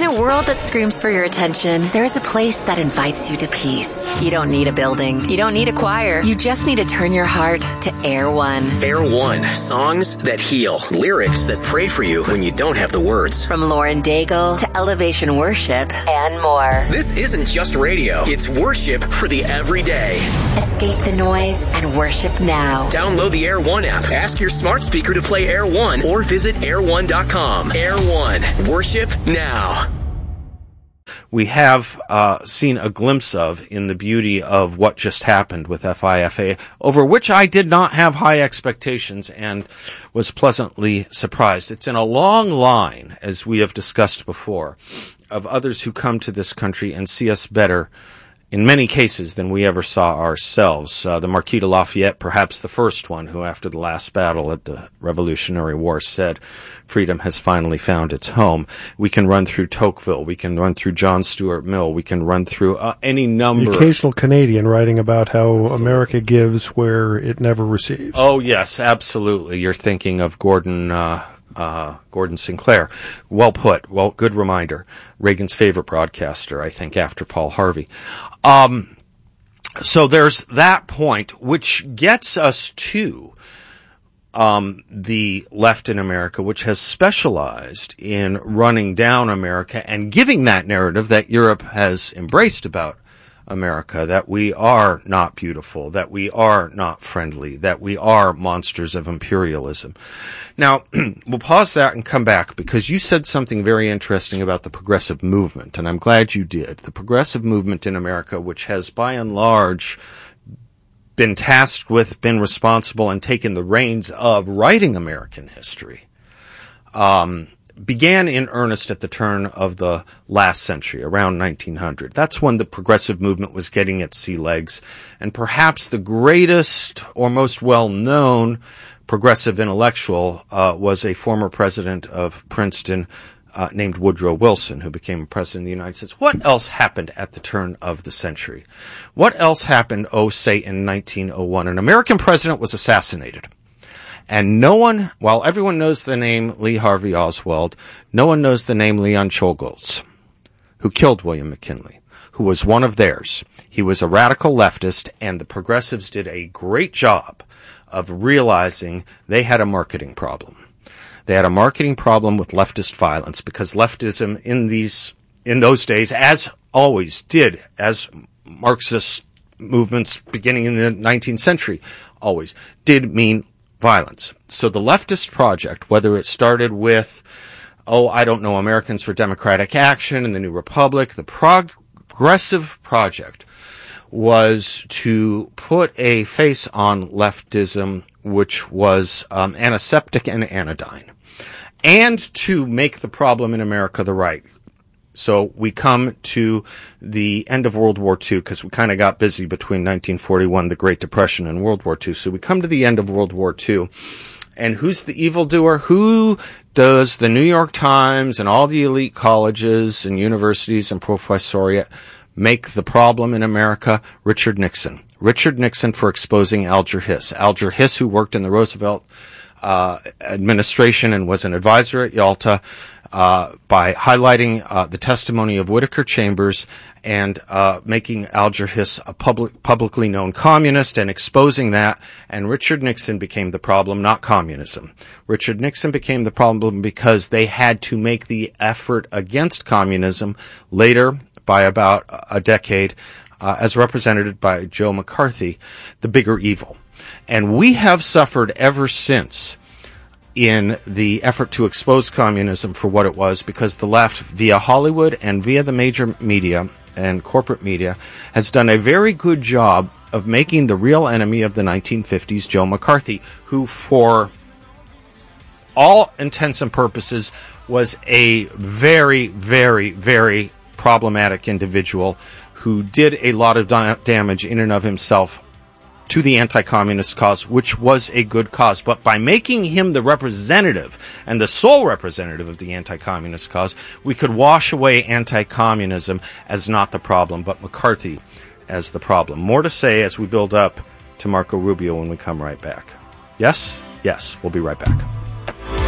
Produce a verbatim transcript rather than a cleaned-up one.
a world that screams for your attention, there is a place that invites you to peace. You don't need a building. You don't need a choir. You just need to turn your heart to Air One. Air One. Songs that heal. Lyrics that pray for you when you don't have the words. From Lauren Daigle to Elevation Worship and more. This isn't just radio. It's worship for the everyday. Escape the noise and worship now. Download the Air One app. Ask your smart speaker to play Air One or visit air one dot com. Air One. Worship now. We have uh, seen a glimpse of in the beauty of what just happened with FIFA, over which I did not have high expectations and was pleasantly surprised. It's in a long line, as we have discussed before, of others who come to this country and see us better in many cases than we ever saw ourselves. Uh, the Marquis de Lafayette, perhaps the first one, who after the last battle at the Revolutionary War said, freedom has finally found its home. We can run through Tocqueville. We can run through John Stuart Mill. We can run through uh, any number. The occasional Canadian writing about how America gives where it never receives. Oh, yes, absolutely. You're thinking of Gordon uh Uh, Gordon Sinclair. Well put. Well, good reminder. Reagan's favorite broadcaster, I think, after Paul Harvey. Um, so there's that point, which gets us to um, the left in America, which has specialized in running down America and giving that narrative that Europe has embraced about America, that we are not beautiful, that we are not friendly, that we are monsters of imperialism. Now, we'll pause that and come back, because you said something very interesting about the progressive movement, and I'm glad you did. The progressive movement in America, which has by and large been tasked with, been responsible, and taken the reins of writing American history, um, began in earnest at the turn of the last century, around nineteen hundred. That's when the progressive movement was getting its sea legs, and perhaps the greatest or most well-known progressive intellectual uh, was a former president of Princeton uh, named Woodrow Wilson, who became president of the United States. What else happened at the turn of the century? What else happened, oh, say, in nineteen oh one? An American president was assassinated. And no one, while everyone knows the name Lee Harvey Oswald, no one knows the name Leon Czolgosz, who killed William McKinley, who was one of theirs. He was a radical leftist, and the progressives did a great job of realizing they had a marketing problem. They had a marketing problem with leftist violence, because leftism in these, in those days, as always did, as Marxist movements beginning in the nineteenth century always did, mean violence. So the leftist project, whether it started with, oh, I don't know, Americans for Democratic Action and the New Republic, the progressive project was to put a face on leftism which was um, antiseptic and anodyne, and to make the problem in America the right. So we come to the end of World War Two, because we kind of got busy between nineteen forty-one, the Great Depression, and World War Two. So we come to the end of World War Two. And who's the evildoer? Who does the New York Times and all the elite colleges and universities and professoriate make the problem in America? Richard Nixon. Richard Nixon for exposing Alger Hiss. Alger Hiss, who worked in the Roosevelt uh, administration and was an advisor at Yalta, Uh, by highlighting uh, the testimony of Whittaker Chambers and uh, making Alger Hiss a public, publicly known communist and exposing that. And Richard Nixon became the problem, not communism. Richard Nixon became the problem because they had to make the effort against communism later, by about a decade, uh, as represented by Joe McCarthy, the bigger evil. And we have suffered ever since in the effort to expose communism for what it was, because the left, via Hollywood and via the major media and corporate media, has done a very good job of making the real enemy of the nineteen fifties Joe McCarthy, who for all intents and purposes was a very, very, very problematic individual who did a lot of da- damage in and of himself to the anti-communist cause, which was a good cause. But by making him the representative and the sole representative of the anti-communist cause, we could wash away anti-communism as not the problem, but McCarthy as the problem. More to say as we build up to Marco Rubio when we come right back. Yes? Yes, we'll be right back.